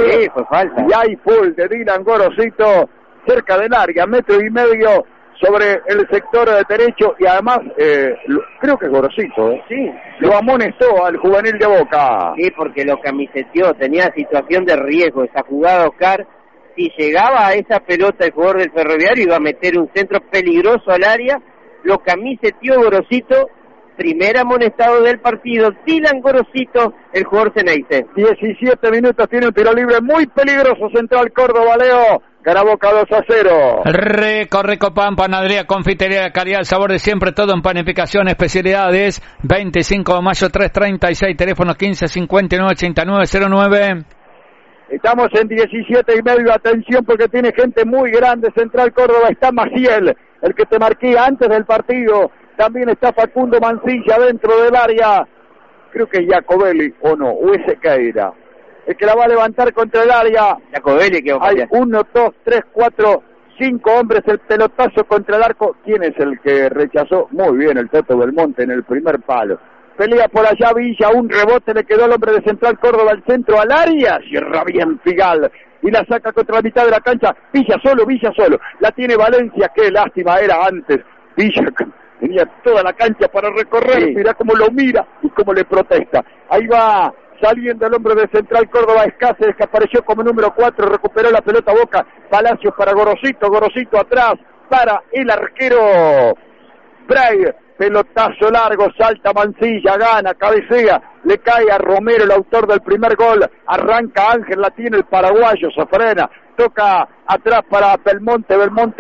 Sí, fue falta. Y hay full de Dylan Gorosito cerca del área, 1,5 metros sobre el sector derecho, y además creo que es Gorosito, Sí. lo amonestó al juvenil de Boca. Sí, porque lo camiseteó, tenía situación de riesgo esa jugada, Oscar. Si llegaba a esa pelota el jugador del Ferroviario, iba a meter un centro peligroso al área, lo camiseteó Gorosito, primer amonestado del partido, Dylan Gorosito, el jugador Ceneice. 17 minutos tiene un tiro libre muy peligroso, Central Córdoba, Leo. Gana Boca 2-0. Recorre Copán, panadería, confitería de calidad, el sabor de siempre, todo en panificación, especialidades. 25 de mayo 336, teléfono 1559-8909. Estamos en 17:30, atención porque tiene gente muy grande. Central Córdoba, está Maciel, el que te marqué antes del partido. También está Facundo Mancilla dentro del área. Creo que es Jacobelli, o no, o ese Caira. El que la va a levantar contra el área. Jacobelli, que hay 1, 2, 3, 4, 5 hombres, el pelotazo contra el arco. ¿Quién es el que rechazó? Muy bien, el Toto Belmonte en el primer palo. Pelea por allá Villa, un rebote le quedó al hombre de Central Córdoba al centro, al área. Cierra bien Figal y la saca contra la mitad de la cancha. Villa solo. La tiene Valencia, qué lástima era antes. Villa tenía toda la cancha para recorrer. Sí. Mirá cómo lo mira y cómo le protesta. Ahí va saliendo el hombre de Central Córdoba, Cáceres, que apareció como número 4, recuperó la pelota Boca. Palacios para Gorosito atrás para el arquero Bray. Pelotazo largo, salta Mancilla, gana, cabecea, le cae a Romero, el autor del primer gol. Arranca Ángel, la tiene el paraguayo, se frena, toca atrás para Belmonte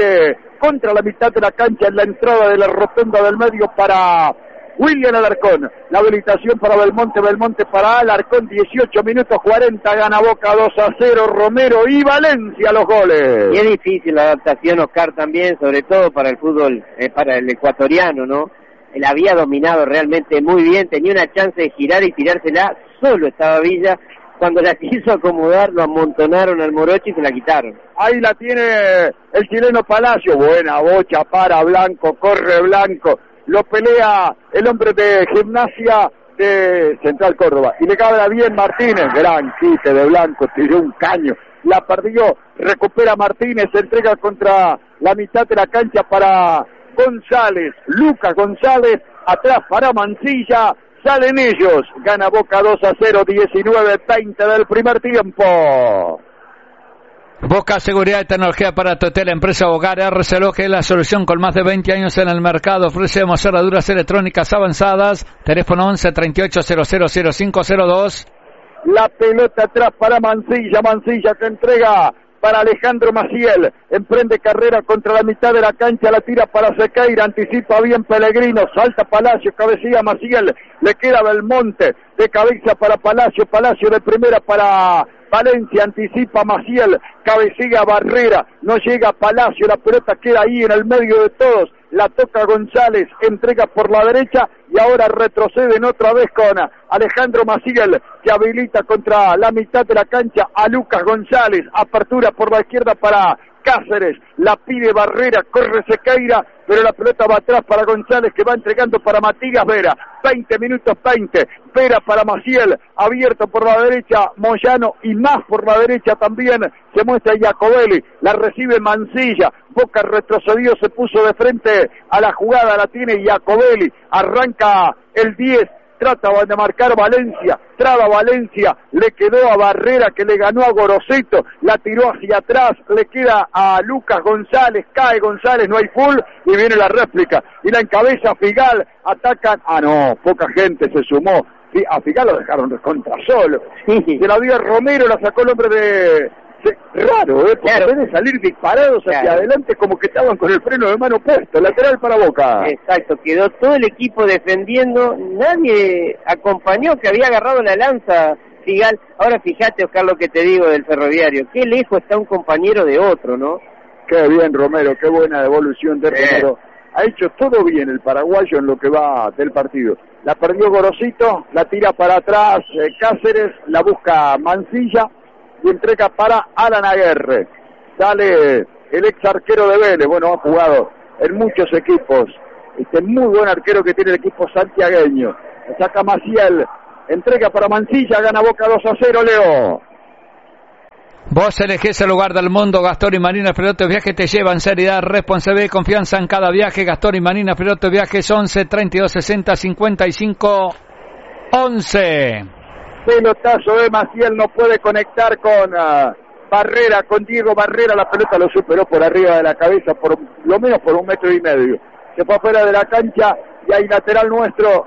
contra la mitad de la cancha en la entrada de la rotonda del medio para William Alarcón. La habilitación para Belmonte para Alarcón, 18 minutos 40, gana Boca 2-0, Romero y Valencia los goles. Y es difícil la adaptación, Oscar, también, sobre todo para el fútbol, para el ecuatoriano, ¿no? Él había dominado realmente muy bien, tenía una chance de girar y tirársela, solo estaba Villa. Cuando la quiso acomodar, lo amontonaron al Morocho y se la quitaron. Ahí la tiene el chileno Palacio, buena bocha para Blanco, corre Blanco, lo pelea el hombre de Gimnasia de Central Córdoba, y le cabe bien Martínez, gran quite de Blanco, tiró un caño, la perdió, recupera Martínez, se entrega contra la mitad de la cancha para González, Lucas González, atrás para Mancilla, salen ellos, gana Boca 2-0, 19:20 del primer tiempo. Boca Seguridad y Tecnología para tu hotel, empresa Hogar, RC Loge, la solución con más de 20 años en el mercado. Ofrecemos cerraduras electrónicas avanzadas, teléfono 11 38 00 0502. La pelota atrás para Mancilla que entrega para Alejandro Maciel, emprende carrera contra la mitad de la cancha, la tira para Sequeira, anticipa bien Pellegrino, salta Palacio, cabecilla Maciel, le queda Belmonte, de cabeza para Palacio de primera para Valencia, anticipa Maciel, cabecilla Barrera, no llega Palacio, la pelota queda ahí en el medio de todos, la toca González, entrega por la derecha y ahora retroceden otra vez con Alejandro Maciel, que habilita contra la mitad de la cancha a Lucas González, apertura por la izquierda para Cáceres, la pide Barrera, corre Sequeira, pero la pelota va atrás para González, que va entregando para Matías Vera, 20 minutos 20, Vera para Maciel, abierto por la derecha Moyano y más por la derecha también se muestra Jacobelli, la recibe Mancilla, Boca retrocedió, se puso de frente a la jugada, la tiene Jacobelli, arranca el 10, trata de marcar Valencia, traba Valencia, le quedó a Barrera que le ganó a Gorosito, la tiró hacia atrás, le queda a Lucas González, cae González, no hay full, y viene la réplica, y la encabeza Figal, atacan, poca gente se sumó, sí, a Figal lo dejaron contra solo, se la dio a Romero, la sacó el hombre de... Raro, porque claro, en vez de salir disparados hacia adelante como que estaban con el freno de mano puesto, lateral para Boca. Exacto, quedó todo el equipo defendiendo, nadie acompañó, que había agarrado la lanza Figal. Ahora fíjate, Oscar, lo que te digo del Ferroviario, qué lejos está un compañero de otro, ¿no? Qué bien Romero, qué buena devolución de Romero. Ha hecho todo bien el paraguayo en lo que va del partido. La perdió Gorosito, la tira para atrás Cáceres, la busca Mancilla y entrega para Alan Aguerre. Sale el ex arquero de Vélez, ha jugado en muchos equipos, muy buen arquero que tiene el equipo santiagueño. Saca Maciel, entrega para Mancilla, gana Boca 2-0, Leo. Vos elegís el lugar del mundo. Gastón y Marina Pilotos Viajes te llevan seriedad, responsabilidad y confianza en cada viaje. Gastón y Marina Pilotos Viajes 11 32 60 55 11. Pelotazo de Maciel, no puede conectar con Barrera, con Diego Barrera. La pelota lo superó por arriba de la cabeza, por lo menos por 1,5 metros. Se fue afuera de la cancha y hay lateral nuestro.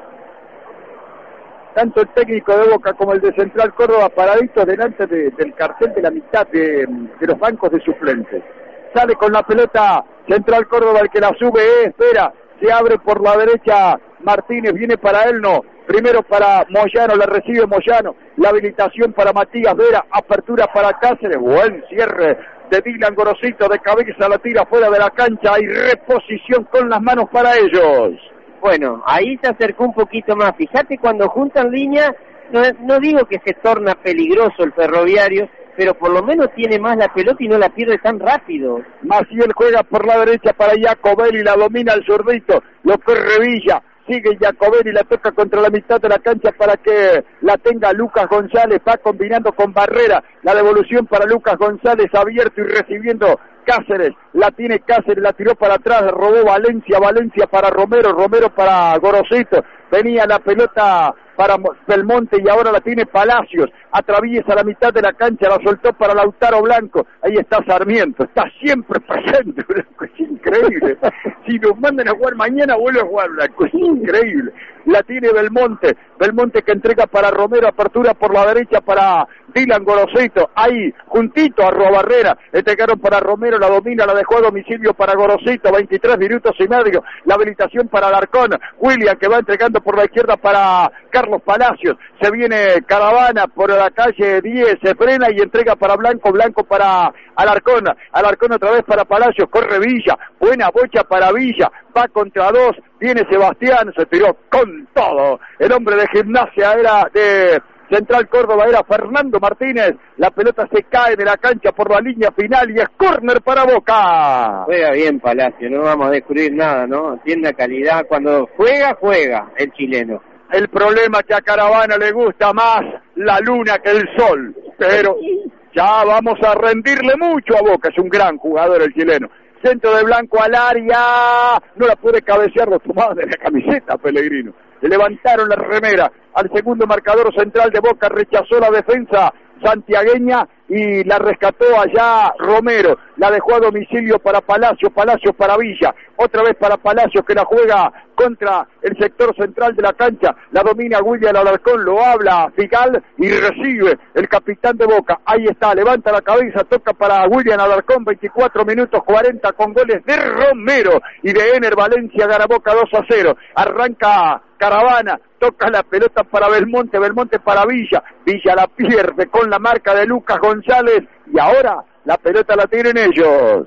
Tanto el técnico de Boca como el de Central Córdoba paraditos delante del cartel de la mitad de los bancos de suplentes. Sale con la pelota Central Córdoba, el que la sube, espera, se abre por la derecha Martínez, viene para él, no. Primero para Moyano, la recibe Moyano, la habilitación para Matías Vera, apertura para Cáceres, buen cierre de Dylan Gorosito, de cabeza la tira fuera de la cancha y reposición con las manos para ellos. Bueno, ahí se acercó un poquito más. Fíjate, cuando juntan línea, no digo que se torna peligroso el Ferroviario, pero por lo menos tiene más la pelota y no la pierde tan rápido. Maciel juega por la derecha para Jacobelli, la domina el zurdito, lo corre Villa, sigue Jacobelli, la toca contra la mitad de la cancha para que la tenga Lucas González, va combinando con Barrera, la devolución para Lucas González, abierto y recibiendo Cáceres, la tiene Cáceres, la tiró para atrás, la robó Valencia para Romero, Romero para Gorosito, venía la pelota para Belmonte y ahora la tiene Palacios, atraviesa la mitad de la cancha, la soltó para Lautaro Blanco, ahí está Sarmiento, está siempre presente, Blanco, es increíble, si nos mandan a jugar mañana vuelve a jugar Blanco, es increíble, la tiene Belmonte que entrega para Romero, apertura por la derecha para Dylan Gorosito, ahí juntito a Barrera, entregaron para Romero, la domina, la dejó a domicilio para Gorosito, 23 minutos y medio, la habilitación para Alarcón, William que va entregando por la izquierda para Carlos Palacios, se viene Caravana por la calle 10, se frena y entrega para Blanco, Blanco para Alarcón, Alarcón otra vez para Palacios, corre Villa, buena bocha para Villa, va contra dos, viene Sebastián, se tiró con todo, el hombre de Gimnasia era de Central Córdoba, era Fernando Martínez, la pelota se cae de la cancha por la línea final y es córner para Boca. Juega bien Palacio, no vamos a descubrir nada, ¿no? Tiene una calidad, cuando juega el chileno. El problema es que a Caravana le gusta más la luna que el sol, pero ya vamos a rendirle mucho a Boca, es un gran jugador el chileno. Centro de Blanco al área, no la puede cabecear, lo tomaban de la camiseta Pellegrino. Le levantaron la remera al segundo marcador central de Boca, rechazó la defensa santiagueña y la rescató allá Romero, la dejó a domicilio para Palacios para Villa, otra vez para Palacios que la juega contra el sector central de la cancha, la domina William Alarcón, lo habla Figal y recibe el capitán de Boca, ahí está, levanta la cabeza, toca para William Alarcón, 24 minutos 40 con goles de Romero y de Ener Valencia, gana Boca 2-0, arranca Caravana, toca la pelota para Belmonte para Villa la pierde con la marca de Lucas González y ahora la pelota la tienen ellos.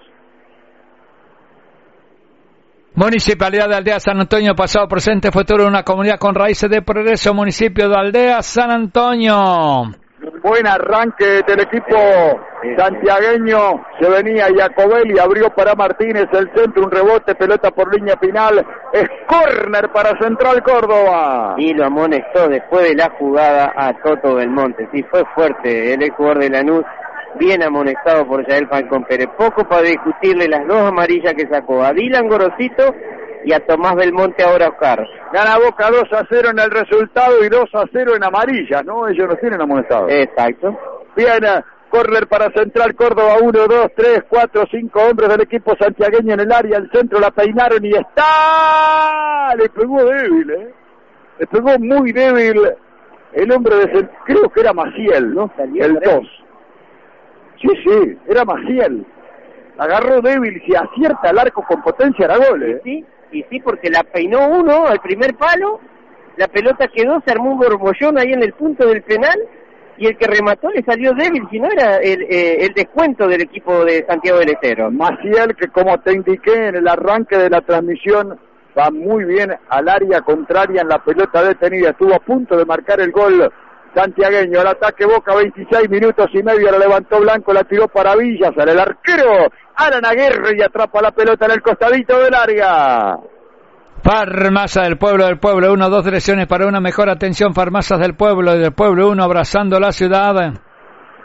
Municipalidad de Aldea San Antonio, pasado, presente, futuro, una comunidad con raíces de progreso, municipio de Aldea San Antonio. Buen arranque del equipo santiagueño, se venía Jacobelli, abrió para Martínez el centro, un rebote, pelota por línea final, es córner para Central Córdoba. Y lo amonestó después de la jugada a Toto Belmonte, sí, fue fuerte el jugador de Lanús, bien amonestado por Yael Falcón Pérez, poco para discutirle las dos amarillas que sacó a Dylan Gorosito y a Tomás Belmonte, ahora Oscar. Gana Boca 2-0 en el resultado y 2-0 en amarilla, ¿no? Ellos no tienen amonestados. Exacto. Bien, córner para Central Córdoba, 1, 2, 3, 4, 5 hombres del equipo santiagueño en el área, el centro la peinaron y está... Le pegó débil, le pegó muy débil el hombre de... Creo que era Maciel, ¿no? El 2. Sí, era Maciel. Agarró débil, si acierta el arco con potencia era gol, Sí, porque la peinó uno al primer palo, la pelota quedó, se armó un borbollón ahí en el punto del penal y el que remató le salió débil, si no era el descuento del equipo de Santiago del Estero. Maciel, que como te indiqué en el arranque de la transmisión, va muy bien al área contraria en la pelota detenida, estuvo a punto de marcar el gol santiagueño, el ataque Boca, 26 minutos y medio, la levantó Blanco, la tiró para Villa, sale el arquero Alan Aguirre y atrapa la pelota en el costadito del área. Farmacia del Pueblo, 1, 2 direcciones para una mejor atención, Farmacias del Pueblo 1, abrazando la ciudad.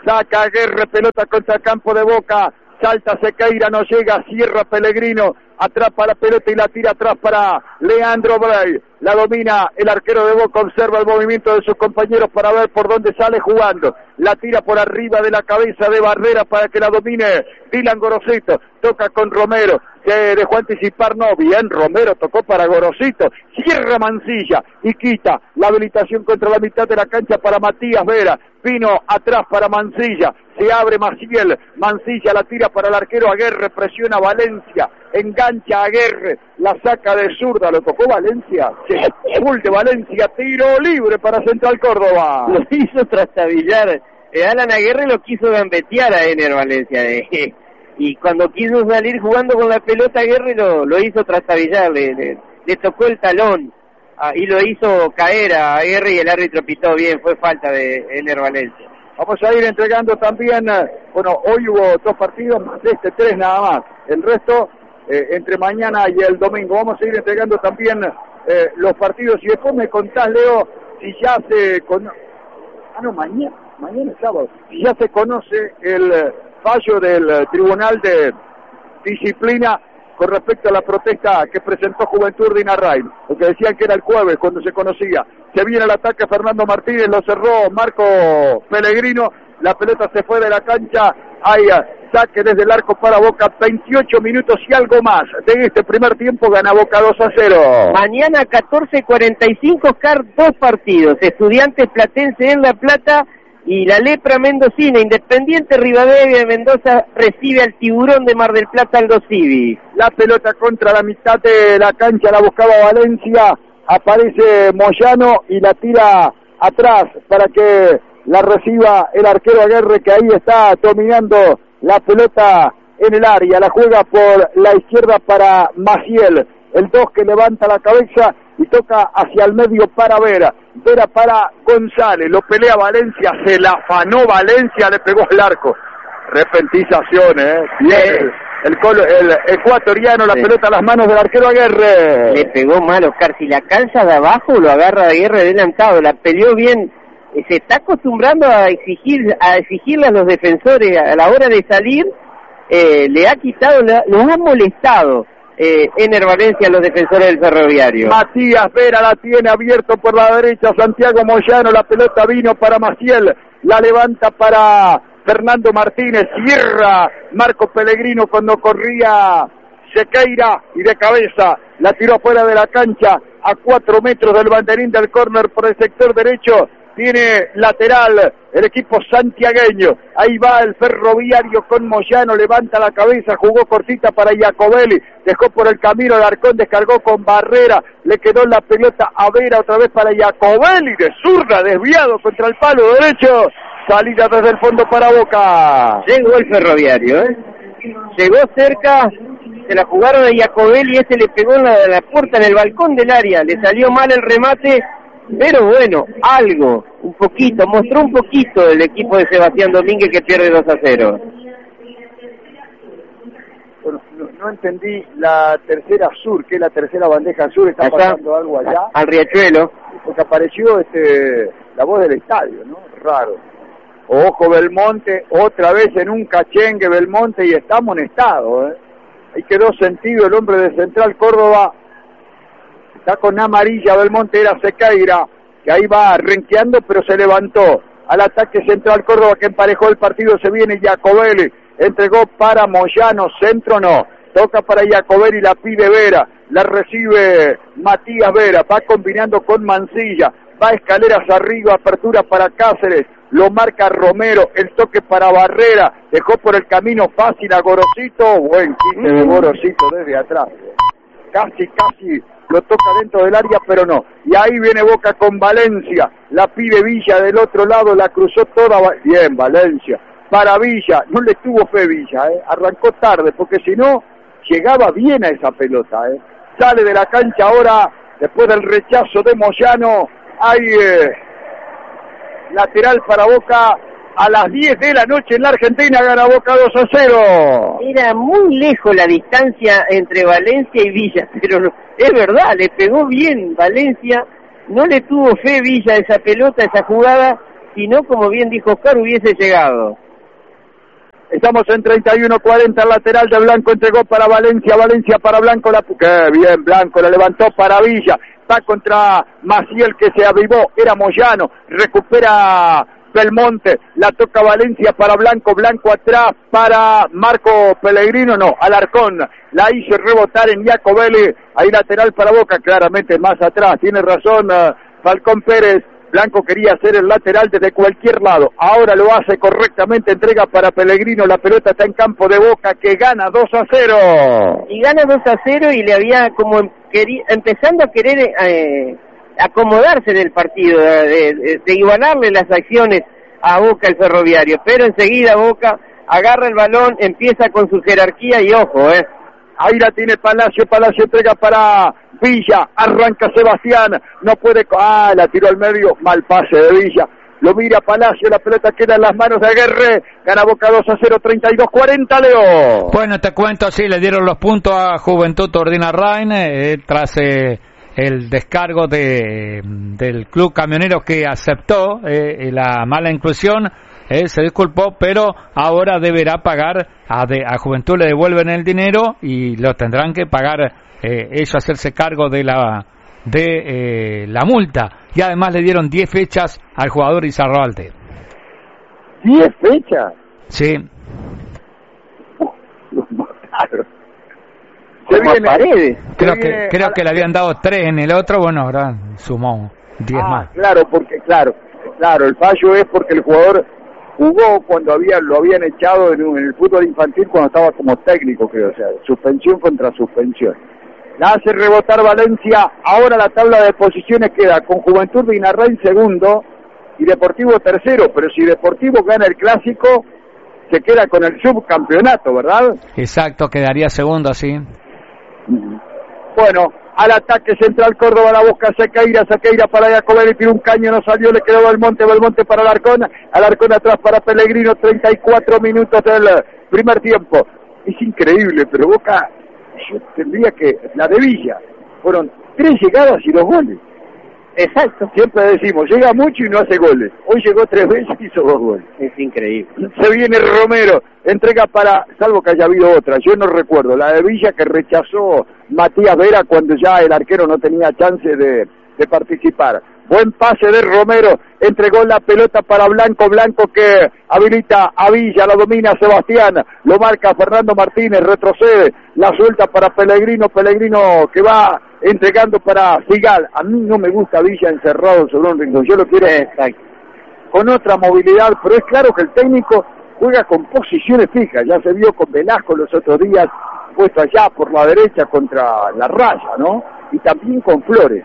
saca Aguerre, pelota contra el campo de Boca, salta Sequeira, no llega, cierra Pellegrino, atrapa la pelota y la tira atrás para Leandro Bray, la domina el arquero de Boca, observa el movimiento de sus compañeros para ver por dónde sale jugando, la tira por arriba de la cabeza de Barrera para que la domine Dylan Gorosito, toca con Romero, se dejó anticipar, no, bien, Romero tocó para Gorosito, cierra Mancilla y quita la habilitación contra la mitad de la cancha para Matías Vera, vino atrás para Mancilla, se abre Maciel, Mancilla la tira para el arquero Aguerre, presiona Valencia, engancha Aguerre, la saca de zurda, lo tocó Valencia, full de Valencia, tiro libre para Central Córdoba. Lo hizo trastabillar, Alan Aguerre lo quiso gambetear a Ener Valencia, y cuando quiso salir jugando con la pelota Aguerre lo hizo trastabillar, le tocó el talón, y lo hizo caer a Aguerre y el árbitro pitó bien, fue falta de Ener Valencia. Vamos a ir entregando también, hoy hubo 2 partidos, más 3 nada más, el resto entre mañana y el domingo. Vamos a ir entregando también los partidos y después me contás, Leo, si ya se conoce, mañana es sábado, si ya se conoce el fallo del Tribunal de Disciplina con respecto a la protesta que presentó Juventud de Inarrain, porque decían que era el jueves cuando se conocía. Se viene el ataque Fernando Martínez, lo cerró Marco Pellegrino, la pelota se fue de la cancha, hay saque desde el arco para Boca, 28 minutos y algo más de este primer tiempo, gana Boca 2-0. Mañana 14:45, CAR 2 partidos, Estudiantes Platense en La Plata y la Lepra Mendocina, Independiente Rivadavia de Mendoza recibe al Tiburón de Mar del Plata, Aldo Civi. La pelota contra la mitad de la cancha, la buscaba Valencia, aparece Moyano y la tira atrás para que la reciba el arquero Aguerre, que ahí está dominando la pelota en el área, la juega por la izquierda para Maciel, el 2 que levanta la cabeza y toca hacia el medio para Vera para González, lo pelea Valencia, se la afanó Valencia, le pegó el arco, repentización, bien, el ecuatoriano, la pelota a las manos del arquero Aguerre. Le pegó mal Oscar, si la calza de abajo lo agarra Aguerre adelantado, la peleó bien, se está acostumbrando a exigirle a los defensores a la hora de salir, le ha quitado, los ha molestado Ener Valencia a los defensores del Ferroviario. Matías Vera la tiene abierto por la derecha, Santiago Moyano, la pelota vino para Maciel, la levanta para Fernando Martínez, cierra Marco Pellegrino cuando corría Sequeira y de cabeza la tiró fuera de la cancha a 4 metros del banderín del córner por el sector derecho. Tiene lateral el equipo santiagueño, ahí va el Ferroviario con Moyano, levanta la cabeza, jugó cortita para Jacobelli, dejó por el camino el Arcón, descargó con Barrera, le quedó la pelota a Vera, otra vez para Jacobelli, de zurda, desviado contra el palo derecho, salida desde el fondo para Boca. Llegó el Ferroviario, llegó cerca, se la jugaron a Jacobelli, le pegó en la puerta, en el balcón del área, le salió mal el remate, pero bueno, algo, un poquito, mostró un poquito el equipo de Sebastián Domínguez, que pierde 2-0. Bueno, no entendí la tercera sur, que es la tercera bandeja sur, está pasando algo allá. Al Riachuelo. Porque apareció la voz del estadio, ¿no? Raro. Ojo Belmonte, otra vez en un cachengue Belmonte y está amonestado, Ahí quedó sentido el hombre de Central Córdoba. Está con amarilla Belmonte, era Sequeira, que ahí va renqueando, pero se levantó. Al ataque Central Córdoba, que emparejó el partido, se viene Jacobelli, entregó para Moyano, centro no, toca para Jacobelli, la pide Vera, la recibe Matías Vera, va combinando con Mancilla, va escaleras arriba, apertura para Cáceres, lo marca Romero, el toque para Barrera, dejó por el camino fácil a Gorosito, buen quite de Gorosito desde atrás, casi lo toca dentro del área, pero no. Y ahí viene Boca con Valencia, la pide Villa del otro lado, la cruzó toda, bien Valencia, para Villa, no le tuvo fe Villa, arrancó tarde, porque si no, llegaba bien a esa pelota, sale de la cancha ahora, después del rechazo de Moyano, hay lateral para Boca, a las 10 de la noche en la Argentina, gana Boca 2-0. Era muy lejos la distancia entre Valencia y Villa, pero es verdad, le pegó bien Valencia, no le tuvo fe Villa a esa pelota, esa jugada, si no, como bien dijo Oscar, hubiese llegado. Estamos en 31-40, el lateral de Blanco entregó para Valencia, Valencia para Blanco, qué bien Blanco, la levantó para Villa, está contra Maciel que se avivó, era Moyano, recupera Belmonte, la toca Valencia para Blanco, Blanco atrás para Marco Pellegrino, no, Alarcón, la hizo rebotar en Jacobelli, ahí lateral para Boca, claramente más atrás, tiene razón Falcón Pérez. Blanco quería hacer el lateral desde cualquier lado, ahora lo hace correctamente, entrega para Pellegrino, la pelota está en campo de Boca que gana 2-0. Y gana 2-0 y le había como empezando a querer acomodarse en el partido, de igualarle las acciones a Boca el Ferroviario, pero enseguida Boca agarra el balón, empieza con su jerarquía y ojo, ahí la tiene Palacio, Palacio entrega para Villa, arranca Sebastián, no puede, la tiró al medio, mal pase de Villa, lo mira Palacio, la pelota queda en las manos de Aguerre, gana Boca 2-0, 32-40, Leo. Bueno, te cuento, sí, le dieron los puntos a Juventud Ordina Rain, tras el descargo del club camionero que aceptó la mala inclusión, se disculpó, pero ahora deberá pagar, a Juventud le devuelven el dinero y lo tendrán que pagar ellos, hacerse cargo de la multa, y además le dieron 10 fechas al jugador Izarralde. ¿10 fechas? Sí. Se viene Paredes. Creo que le habían dado 3 en el otro, bueno, ahora sumó 10 más. Claro, el fallo es porque el jugador jugó cuando lo habían echado en el fútbol infantil cuando estaba como técnico, creo, o sea, suspensión contra suspensión. La hace rebotar Valencia, ahora la tabla de posiciones queda con Juventud de Inarrain segundo y Deportivo tercero, pero si Deportivo gana el clásico, se queda con el subcampeonato, ¿verdad? Exacto, quedaría segundo, sí. Bueno, al ataque central Córdoba, la busca Sequeira para Jacobelli, tiró un caño, no salió, le quedó Belmonte para Alarcón atrás para Pellegrino, 34 minutos del primer tiempo. Es increíble, pero Boca, yo tendría que, la de Villa, fueron 3 llegadas y 2 goles. Exacto. Siempre decimos, llega mucho y no hace goles. Hoy llegó 3 veces y hizo 2 goles. Es increíble. Se viene Romero, entrega para, salvo que haya habido otra, yo no recuerdo, la de Villa que rechazó Matías Vera cuando ya el arquero no tenía chance de participar. Buen pase de Romero, entregó la pelota para Blanco, Blanco que habilita a Villa, la domina Sebastián, lo marca Fernando Martínez, retrocede, la suelta para Pellegrino, Pellegrino que va entregando para Figal. A mí no me gusta Villa encerrado sobre un rincón, yo lo quiero con otra movilidad, pero es claro que el técnico juega con posiciones fijas, ya se vio con Velasco los otros días, puesto allá por la derecha contra la raya, ¿no? Y también con Flores.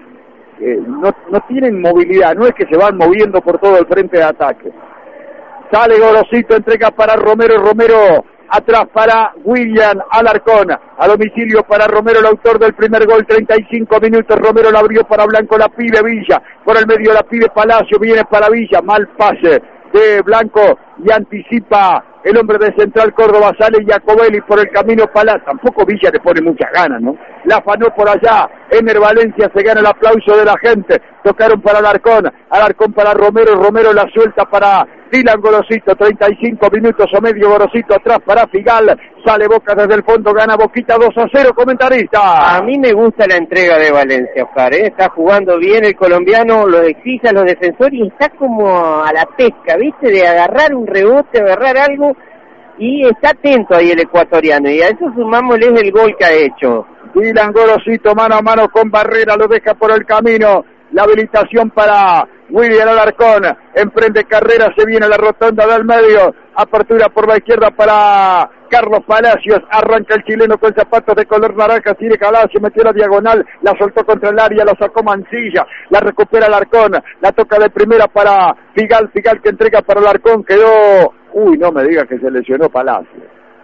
No tienen movilidad, no es que se van moviendo por todo el frente de ataque. Sale Gorosito, entrega para Romero, Romero atrás para William Alarcón, a domicilio para Romero, el autor del primer gol, 35 minutos, Romero la abrió para Blanco, la pide Villa, por el medio la pide Palacio, viene para Villa, mal pase de Blanco y anticipa el hombre de Central Córdoba, sale Jacobelli por el camino Palacio, tampoco Villa le pone muchas ganas, ¿no? La afanó por allá, Ener Valencia se gana el aplauso de la gente, tocaron para Alarcón, Alarcón para Romero, Romero la suelta para Dylan Gorosito, 35 minutos o medio, Gorosito atrás para Figal, sale Boca desde el fondo, gana Boquita 2-0, comentarista. A mí me gusta la entrega de Valencia, Oscar, está jugando bien el colombiano, lo exige a los defensores y está como a la pesca, ¿viste? De agarrar un rebote, agarrar algo, y está atento ahí el ecuatoriano, y a eso sumámosle el gol que ha hecho. Dylan Gorosito mano a mano con Barrera, lo deja por el camino, la habilitación para William Alarcón, emprende carrera, se viene a la rotonda del medio, apertura por la izquierda para Carlos Palacios, arranca el chileno con zapatos de color naranja, sigue Palacio, metió la diagonal, la soltó contra el área, la sacó Mancilla, la recupera Alarcón, la toca de primera para Figal, Figal que entrega para Alarcón, quedó, no me diga que se lesionó Palacios.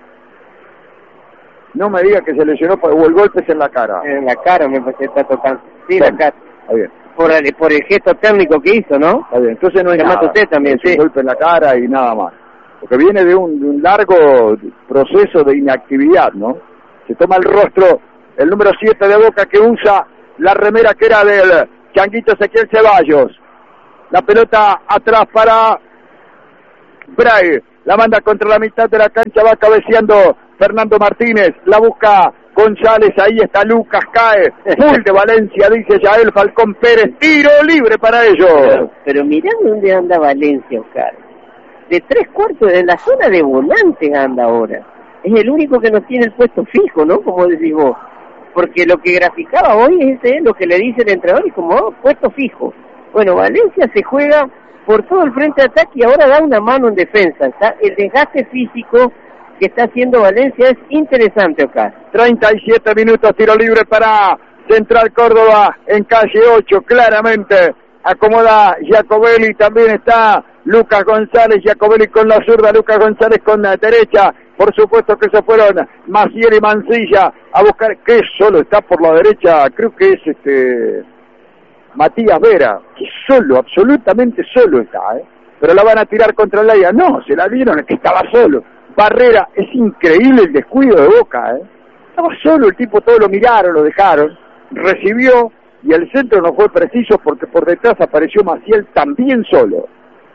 No me diga que se lesionó, o el golpe es en la cara. En la cara me parece que está tocando. Sí, bueno, la cara. Está bien. Por el gesto técnico que hizo, ¿no? Está bien, entonces no hay nada. Usted también, sí. Un golpe en la cara y nada más. Porque viene de un largo proceso de inactividad, ¿no? Se toma el rostro el número 7 de Boca que usa la remera que era del Changuito Ezequiel Ceballos. La pelota atrás para Bray. La manda contra la mitad de la cancha, va cabeceando Fernando Martínez. La busca González, ahí está Lucas, cae. Full de Valencia, dice Yael Falcón Pérez. Tiro libre para ellos. Pero mirá dónde anda Valencia, Oscar. De 3/4 de la zona de volantes anda ahora. Es el único que no tiene el puesto fijo, ¿no? Como decís vos. Porque lo que graficaba hoy es lo que le dice el entrenador y como puesto fijo. Bueno, Valencia se juega por todo el frente de ataque y ahora da una mano en defensa. El desgaste físico que está haciendo Valencia es interesante, Oscar. 37 minutos, tiro libre para Central Córdoba en calle 8, claramente acomoda Giacobelli, también está Lucas González, Giacobelli con la zurda, Lucas González con la derecha, por supuesto que se fueron Maciel y Mancilla a buscar, que solo está por la derecha, creo que es Matías Vera, que solo, absolutamente solo está, pero la van a tirar contra el área, no, se la dieron, es que estaba solo. Barrera, es increíble el descuido de Boca, estaba solo el tipo, todos lo miraron, lo dejaron, recibió y el centro no fue preciso porque por detrás apareció Maciel también solo.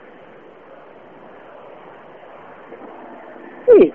Sí,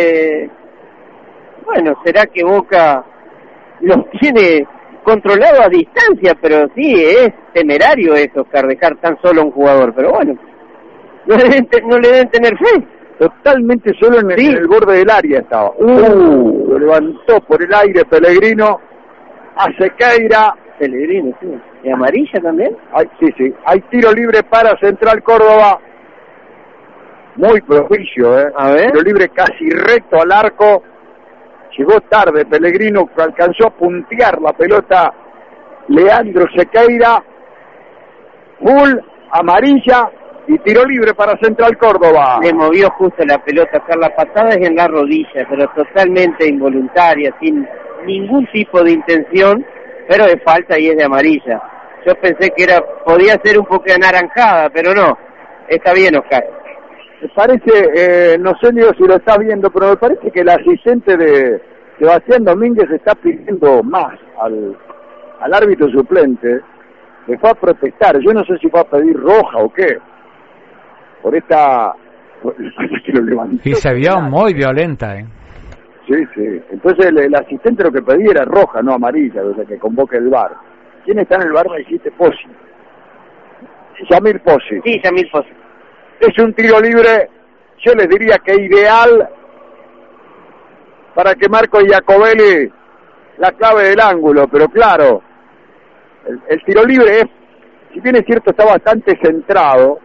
bueno, será que Boca los tiene controlado a distancia, pero sí, es temerario eso, Oscar, dejar tan solo a un jugador, pero bueno, no le deben tener fe. Totalmente solo en el borde del área estaba. Lo levantó por el aire Pellegrino a Sequeira. Pellegrino, sí. ¿Y amarilla también? Sí. Hay tiro libre para Central Córdoba. Muy propicio, A ver. Tiro libre casi recto al arco. Llegó tarde Pellegrino, alcanzó a puntear la pelota Leandro Sequeira. Full, amarilla. Y tiro libre para Central Córdoba. Le movió justo la pelota, Oscar, la patada es en la rodilla, pero totalmente involuntaria, sin ningún tipo de intención, pero de falta y es de amarilla. Yo pensé que podía ser un poco anaranjada, pero no, está bien, Oscar. Me parece, no sé Diego si lo estás viendo, pero me parece que el asistente de Sebastián Domínguez está pidiendo más al árbitro suplente, le fue a protestar, yo no sé si fue a pedir roja o qué. Por esta que lo levantó. Y se vio muy violenta, Sí. Entonces el asistente lo que pedía era roja, no amarilla, desde que convoque el VAR. ¿Quién está en el VAR? Me dijiste Pozzi. Yamil Pozzi. Sí, Yamil Pozzi. Es un tiro libre, yo les diría que ideal para que Marco Giacobelli la clave del ángulo, pero claro, el tiro libre es, si bien es cierto, está bastante centrado.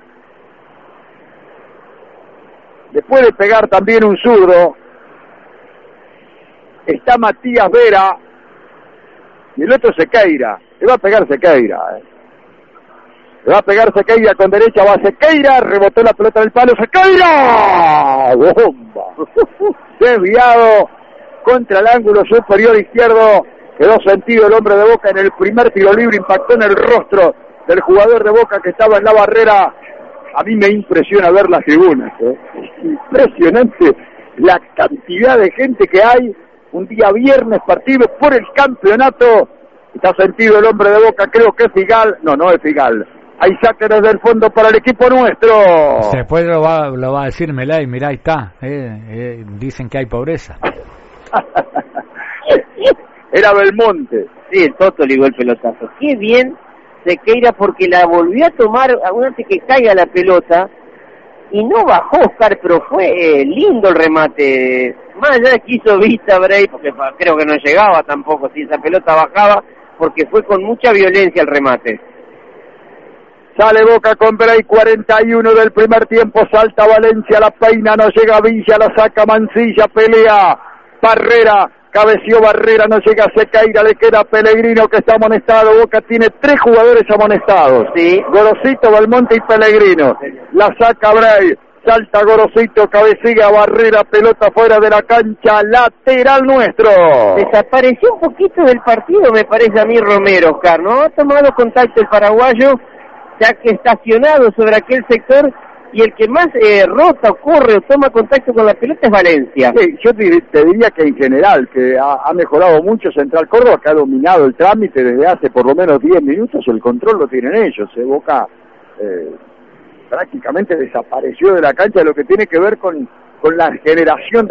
Le puede pegar también un zurdo. Está Matías Vera. Y el otro Sequeira. Le va a pegar Sequeira. Le va a pegar Sequeira con derecha. Va Sequeira. Rebotó la pelota del palo. ¡Sequeira! ¡Bomba! Desviado contra el ángulo superior izquierdo. Quedó sentido el hombre de Boca en el primer tiro libre. Impactó en el rostro del jugador de Boca que estaba en la barrera. A mí me impresiona ver las tribunas, Es impresionante la cantidad de gente que hay. Un día viernes, partido por el campeonato. Está sentido el hombre de Boca, creo que es Figal. No es Figal. Hay saque desde el fondo para el equipo nuestro. Después lo va a decir Melay, mirá, ahí está. Dicen que hay pobreza. Era Belmonte. Sí, el Toto ligó el pelotazo. Qué bien Sequeira, porque la volvió a tomar antes que caiga la pelota y no bajó, Oscar, pero fue lindo el remate. Más allá de que hizo vista Bray, porque creo que no llegaba tampoco si esa pelota bajaba, porque fue con mucha violencia el remate. Sale Boca con Bray, 41 del primer tiempo, salta Valencia, la peina, no llega Villa, la saca Mancilla, pelea Barrera. Cabeció Barrera, no llega a Sequeira, le queda Pellegrino que está amonestado. Boca tiene 3 jugadores amonestados. Sí. Gorosito, Belmonte y Pellegrino. La saca Bray, salta Gorosito, cabecilla Barrera, pelota fuera de la cancha, lateral nuestro. Desapareció un poquito del partido, me parece a mí Romero, Oscar, ¿no? Ha tomado contacto el paraguayo, ya que estacionado sobre aquel sector, y el que más rota o corre o toma contacto con la pelota es Valencia. Sí, yo te diría que en general, que ha mejorado mucho Central Córdoba, que ha dominado el trámite desde hace por lo menos 10 minutos, el control lo tienen ellos. Boca prácticamente desapareció de la cancha, lo que tiene que ver con la generación